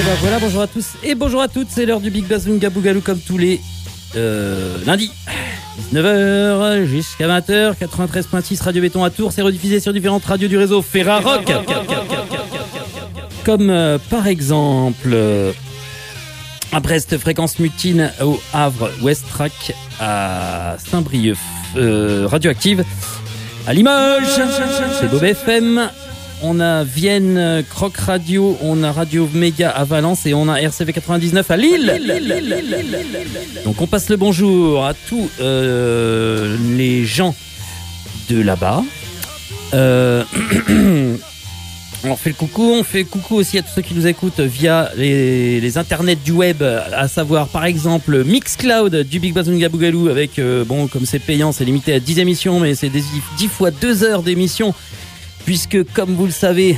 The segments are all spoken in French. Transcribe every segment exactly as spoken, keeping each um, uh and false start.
ben voilà, bonjour à tous et bonjour à toutes, c'est l'heure du Big Bazunga Boogaloo comme tous les euh, lundis, dix-neuf heures jusqu'à vingt heures, quatre-vingt-treize virgule six Radio Béton à Tours, c'est rediffusé sur différentes radios du réseau Ferrarock. Comme euh, par exemple euh, à Brest, Fréquence Mutine, au Havre, Westrack, à Saint-Brieuc, euh, Radioactive, à Limoges, c'est Bob F M. On a Vienne, Croc Radio, on a Radio Méga à Valence et on a R C V quatre-vingt-dix-neuf à Lille. Donc on passe le bonjour à tous euh, les gens de là-bas. Euh, on fait le coucou, on fait coucou aussi à tous ceux qui nous écoutent via les, les internets du web, à savoir par exemple Mixcloud du Big Bazunga Boogaloo avec, euh, bon comme c'est payant, c'est limité à dix émissions, mais c'est des dix fois deux heures d'émissions. Puisque, comme vous le savez,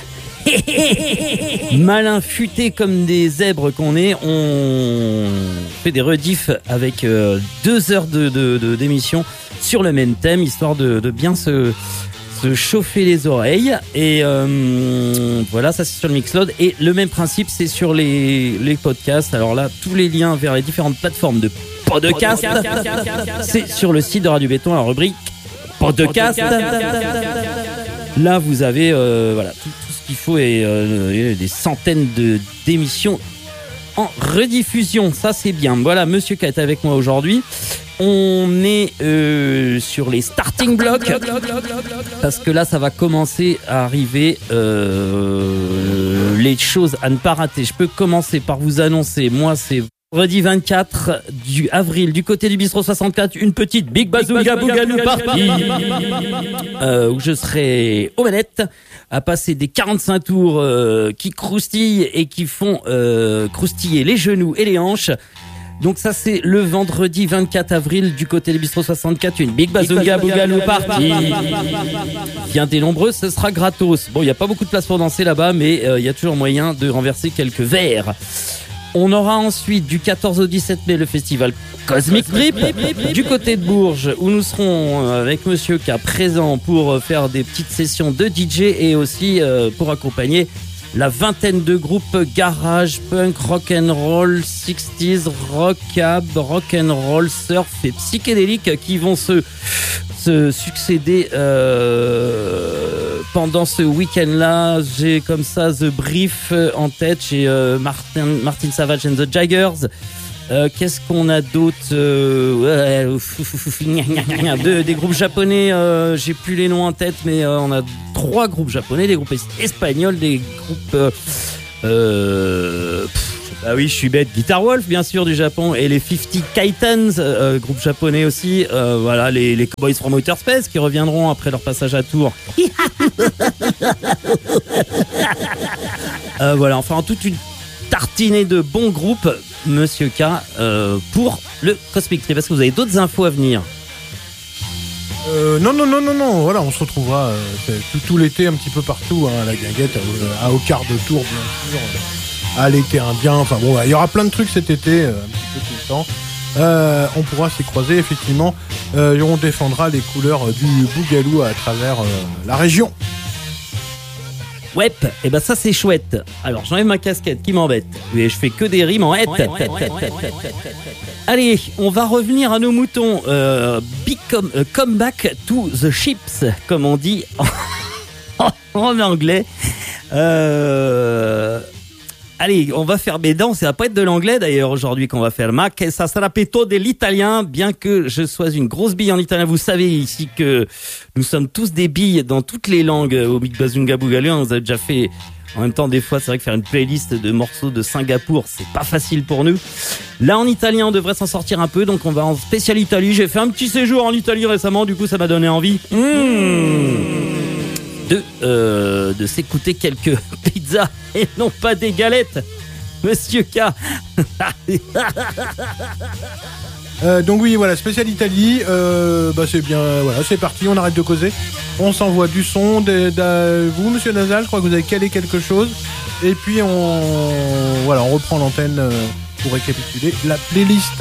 malin futé comme des zèbres qu'on est, on fait des rediffs avec euh, deux heures de, de, de, d'émission sur le même thème, histoire de, de bien se, se chauffer les oreilles. Et euh, voilà, ça c'est sur le Mixcloud. Et le même principe, c'est sur les, les podcasts. Alors là, tous les liens vers les différentes plateformes de podcast, c'est sur le site de Radio Béton, la rubrique podcast. Là, vous avez euh, voilà, tout, tout ce qu'il faut et euh, des centaines de, d'émissions en rediffusion. Ça, c'est bien. Voilà, Monsieur K est avec moi aujourd'hui. On est euh, sur les starting blocks parce que là, ça va commencer à arriver euh, les choses à ne pas rater. Je peux commencer par vous annoncer, moi, c'est vendredi vingt-quatre du avril du côté du Bistrot soixante-quatre, une petite Big Bazunga Boogaloo party euh, où je serai aux manettes à passer des quarante-cinq tours euh, qui croustillent et qui font euh, croustiller les genoux et les hanches. Donc ça c'est le vendredi vingt-quatre avril du côté du Bistrot soixante-quatre, une Big Bazunga Boogaloo party. Viendez nombreux, ce sera gratos. Bon, il n'y a pas beaucoup de place pour danser là-bas, mais il euh, y a toujours moyen de renverser quelques verres. On aura ensuite du quatorze au dix-sept mai le festival Cosmic Trip du côté de Bourges où nous serons avec Monsieur K présent pour faire des petites sessions de D J et aussi pour accompagner la vingtaine de groupes garage, punk, rock'n'roll, sixties, rockab, rock'n'roll, surf et psychédélique qui vont se, se succéder euh, pendant ce week-end-là. J'ai comme ça The Brief en tête, j'ai euh, Martin, Martin Savage and the Jaggers. Euh, qu'est-ce qu'on a d'autre euh, ouais, de, des groupes japonais, euh, j'ai plus les noms en tête, mais euh, on a trois groupes japonais, des groupes espagnols, des groupes euh, euh, ah oui, je suis bête, Guitar Wolf bien sûr du Japon et les cinquante Titans, euh, groupe japonais aussi, euh, voilà les, les Cowboys from Outer Space qui reviendront après leur passage à Tours. euh, voilà, enfin toute une tartinée de bons groupes, Monsieur K, euh, pour le Cosmic Trip. Est-ce que vous avez d'autres infos à venir ? Euh, non, non, non, non, non, voilà, on se retrouvera euh, tout, tout l'été un petit peu partout, hein, à la Guinguette, à, à au quart de tour, bien sûr, à l'été indien, enfin bon, il y aura plein de trucs cet été, euh, un petit peu tout le temps. Euh, on pourra s'y croiser, effectivement, euh, et on défendra les couleurs du Boogaloo à travers euh, la région. Ouais, et ben ça c'est chouette. Alors j'enlève ma casquette qui m'embête. Mais je fais que des rimes en hête. Allez, on va revenir à nos moutons. Euh, big com- uh, come back to the ships, comme on dit en, en anglais. Euh... Allez, on va faire mes dents. Ça va pas être de l'anglais d'ailleurs aujourd'hui qu'on va faire. Ma che ça sera plutôt de l'italien, bien que je sois une grosse bille en italien. Vous savez ici que nous sommes tous des billes dans toutes les langues au Big Bazunga Boogaloo. On vous a déjà fait. En même temps, des fois, c'est vrai que faire une playlist de morceaux de Singapour, c'est pas facile pour nous. Là, en italien, on devrait s'en sortir un peu, donc on va en spécial Italie. J'ai fait un petit séjour en Italie récemment, du coup, ça m'a donné envie. Mmh. De, euh, de s'écouter quelques pizzas et non pas des galettes, Monsieur K. euh, donc oui, voilà, spécial Italie. Euh, bah c'est bien, voilà, c'est parti. On arrête de causer. On s'envoie du son. De, de, vous, Monsieur Nazal, je crois que vous avez calé quelque chose. Et puis on, voilà, on reprend l'antenne pour récapituler la playlist.